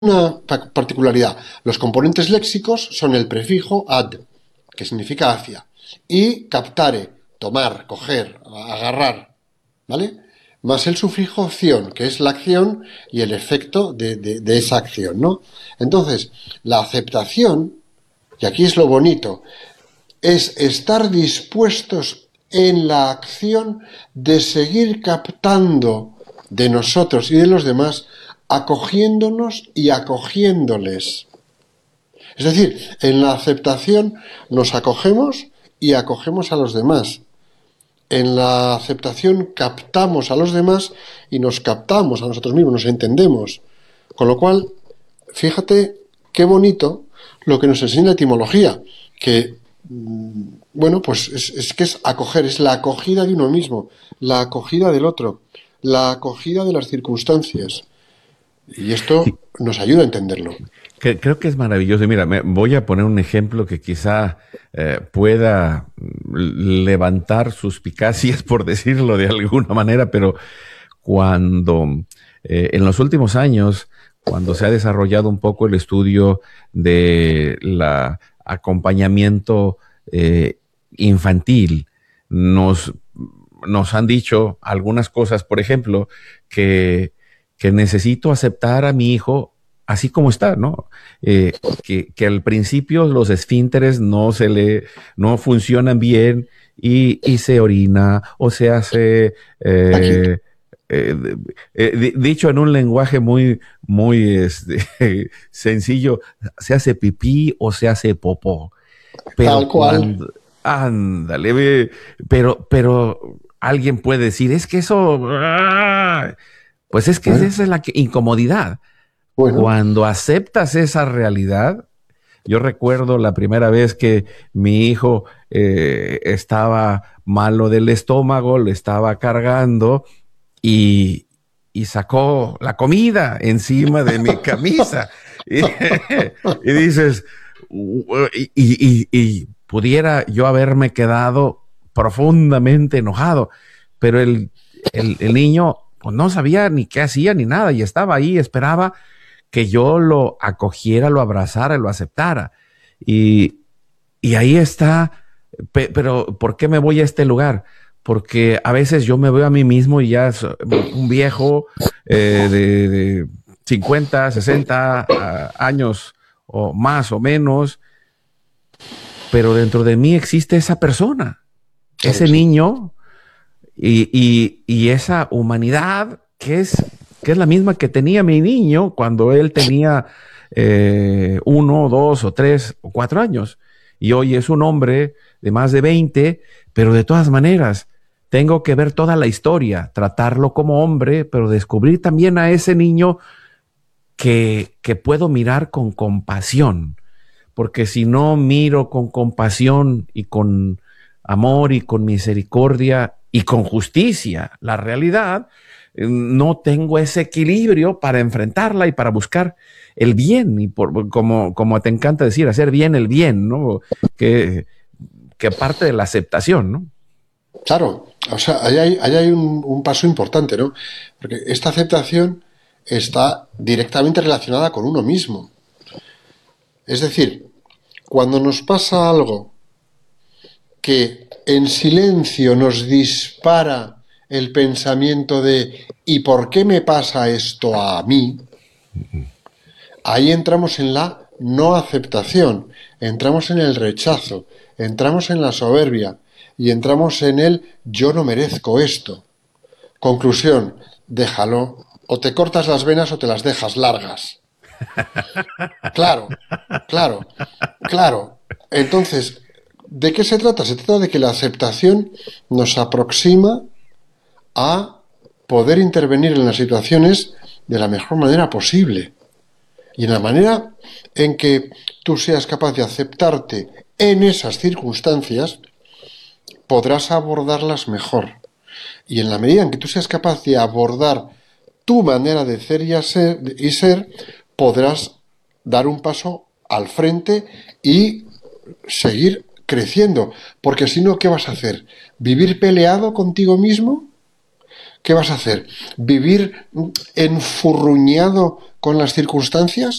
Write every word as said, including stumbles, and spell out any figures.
una particularidad. Los componentes léxicos son el prefijo ad, que significa hacia, y captare, tomar, coger, agarrar, ¿vale? Más el sufijo ción, que es la acción y el efecto de, de, de esa acción, ¿no? Entonces, la aceptación, y aquí es lo bonito, es estar dispuestos en la acción de seguir captando de nosotros y de los demás, acogiéndonos y acogiéndoles. Es decir, en la aceptación nos acogemos y acogemos a los demás. En la aceptación captamos a los demás y nos captamos a nosotros mismos, nos entendemos. Con lo cual, fíjate qué bonito lo que nos enseña la etimología, que, bueno, pues es, es que es acoger, es la acogida de uno mismo, la acogida del otro, la acogida de las circunstancias. Y esto Sí, nos ayuda a entenderlo. que- creo que es maravilloso. Y mira, me, voy a poner un ejemplo que quizá eh, pueda mm, levantar suspicacias, por decirlo de alguna manera, pero cuando eh, en los últimos años, cuando se ha desarrollado un poco el estudio de la acompañamiento eh, infantil, nos, nos han dicho algunas cosas, por ejemplo, que, que necesito aceptar a mi hijo así como está, ¿no? Eh, que, que al principio los esfínteres no se le, no funcionan bien y, y se orina o se hace, Aquí, eh, eh, eh, di- dicho en un lenguaje muy, muy este, sencillo, se hace pipí o se hace popó. tal Pero cual. cuando, ándale, ve, pero, pero alguien puede decir, es que eso, ¡ah! Pues es que esa Bueno, es la que- incomodidad. bueno, Cuando aceptas esa realidad, yo recuerdo la primera vez que mi hijo eh, estaba malo del estómago, lo estaba cargando y, y sacó la comida encima de mi camisa. Y, y dices, "U- y, y- y pudiera yo haberme quedado profundamente enojado, pero el, el, el niño pues, no sabía ni qué hacía ni nada y estaba ahí, esperaba que yo lo acogiera, lo abrazara, lo aceptara. Y, y ahí está, pe- pero ¿por qué me voy a este lugar? Porque a veces yo me veo a mí mismo y ya es un viejo eh, de, de cincuenta, sesenta ah, años o más o menos, pero dentro de mí existe esa persona, claro que ese sí. niño y, y, y esa humanidad que es, que es la misma que tenía mi niño cuando él tenía eh, uno, dos o tres o cuatro años. Y hoy es un hombre de más de veinte, pero de todas maneras, tengo que ver toda la historia, tratarlo como hombre, pero descubrir también a ese niño que, que puedo mirar con compasión. Porque si no miro con compasión y con amor y con misericordia y con justicia la realidad, eh, no tengo ese equilibrio para enfrentarla y para buscar el bien, y por, como, como te encanta decir, hacer bien el bien, ¿no? Que, que parte de la aceptación, ¿no? Claro, o sea, ahí hay, ahí hay un, un paso importante, ¿no? Porque esta aceptación está directamente relacionada con uno mismo. Es decir, cuando nos pasa algo que en silencio nos dispara el pensamiento de ¿y por qué me pasa esto a mí? Ahí entramos en la no aceptación, entramos en el rechazo, entramos en la soberbia y entramos en el yo no merezco esto. Conclusión, déjalo, o te cortas las venas o te las dejas largas. Claro, claro, claro. Entonces, ¿de qué se trata? Se trata de que la aceptación nos aproxima a poder intervenir en las situaciones de la mejor manera posible. Y en la manera en que tú seas capaz de aceptarte en esas circunstancias, podrás abordarlas mejor. Y en la medida en que tú seas capaz de abordar tu manera de ser y, ser, y ser, podrás dar un paso al frente y seguir creciendo. Porque si no, ¿qué vas a hacer? ¿Vivir peleado contigo mismo? ¿qué vas a hacer? ¿Vivir enfurruñado con las circunstancias?